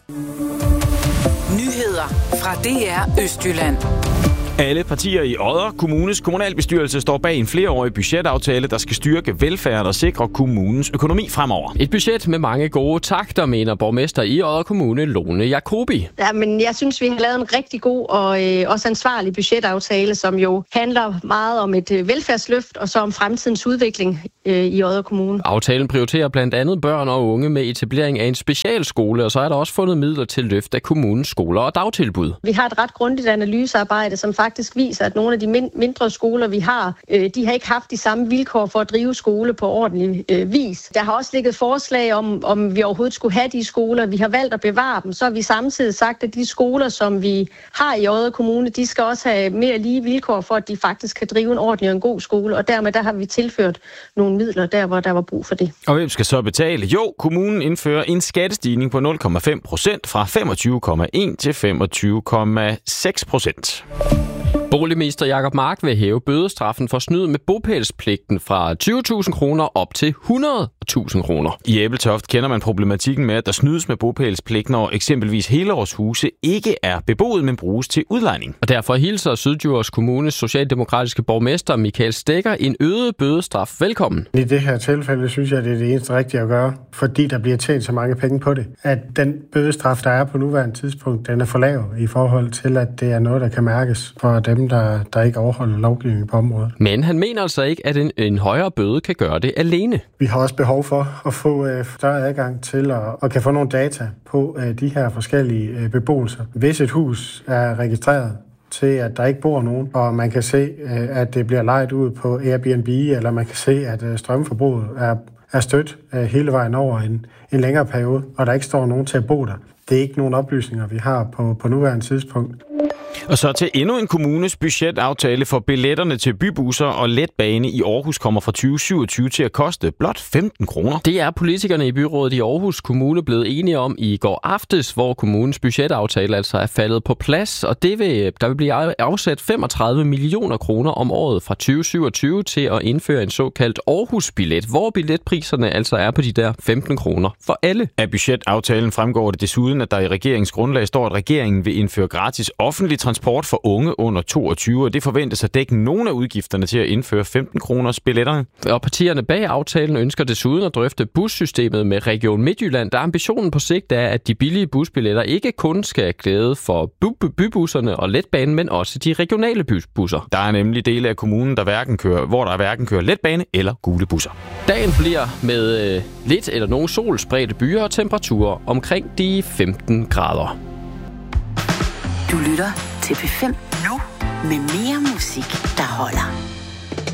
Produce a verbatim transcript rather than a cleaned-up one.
Nyheder fra D R Østjylland. Alle partier i Odder Kommunes kommunalbestyrelse står bag en flereårig budgetaftale, der skal styrke velfærden og sikre kommunens økonomi fremover. Et budget med mange gode takter, mener borgmester i Odder Kommune, Lone Jacobi. Ja, men jeg synes, vi har lavet en rigtig god og øh, også ansvarlig budgetaftale, som jo handler meget om et øh, velfærdsløft og så om fremtidens udvikling øh, i Odder Kommune. Aftalen prioriterer blandt andet børn og unge med etablering af en specialskole, og så er der også fundet midler til løft af kommunens skoler og dagtilbud. Vi har et ret grundigt analysearbejde, som faktisk faktisk viser, at nogle af de mindre skoler, vi har, øh, de har ikke haft de samme vilkår for at drive skole på ordentlig øh, vis. Der har også ligget forslag om, om vi overhovedet skulle have de skoler. Vi har valgt at bevare dem. Så har vi samtidig sagt, at de skoler, som vi har i Odder Kommune, de skal også have mere lige vilkår for, at de faktisk kan drive en ordentlig og en god skole. Og dermed der har vi tilført nogle midler der, hvor der var brug for det. Og hvem skal så betale? Jo, kommunen indfører en skattestigning på nul komma fem procent fra femogtyve komma en til femogtyve komma seks procent. Boligminister Jacob Mark vil hæve bødestraffen for snyd med bopælspligten fra tyve tusind kroner op til hundrede tusind kroner. I Ebeltoft kender man problematikken med, at der snydes med bopælspligt, når eksempelvis helårshuse ikke er beboet, men bruges til udlejning. Og derfor hilser Syddjurs Kommunes socialdemokratiske borgmester Michael Stegger en øget bødestraf velkommen. I det her tilfælde synes jeg, det er det eneste rigtige at gøre, fordi der bliver tjent så mange penge på det. At den bødestraf, der er på nuværende tidspunkt, den er for lav i forhold til, at det er noget, der kan mærkes for dem, Der, der ikke overholder lovgivningen på området. Men han mener altså ikke, at en, en højere bøde kan gøre det alene. Vi har også behov for at få øh, større adgang til at og kan få nogle data på øh, de her forskellige øh, beboelser. Hvis et hus er registreret til, at der ikke bor nogen, og man kan se, øh, at det bliver lejet ud på Airbnb, eller man kan se, at øh, strømforbruget er, er stødt øh, hele vejen over en, en længere periode, og der ikke står nogen til at bo der. Det er ikke nogen oplysninger, vi har på, på nuværende tidspunkt. Og så til endnu en kommunes budgetaftale for billetterne til bybusser og letbane i Aarhus kommer fra tyve syvogtyve til at koste blot femten kroner. Det er politikerne i byrådet i Aarhus Kommune blevet enige om i går aftes, hvor kommunens budgetaftale altså er faldet på plads, og det vil, der vil blive afsat femogtredive millioner kroner om året fra tyve syvogtyve til at indføre en såkaldt Aarhus-billet, hvor billetpriserne altså er på de der femten kroner for alle. Af budgetaftalen fremgår det desuden, at der i regeringsgrundlag står, at regeringen vil indføre gratis offentlig transport for unge under toogtyve, og det forventes at dække nogle af udgifterne til at indføre femten kroners billetterne. Og partierne bag aftalen ønsker desuden at drøfte bussystemet med Region Midtjylland, der ambitionen på sigt er, at de billige busbilletter ikke kun skal glæde for bybusserne og letbanen, men også de regionale busser. Der er nemlig dele af kommunen, der hverken kører, hvor der hverken kører letbane eller gule busser. Dagen bliver med øh, lidt eller nogen sol, spredte byer og temperaturer omkring de femten grader. Du lytter til P fem nu med mere musik, der holder.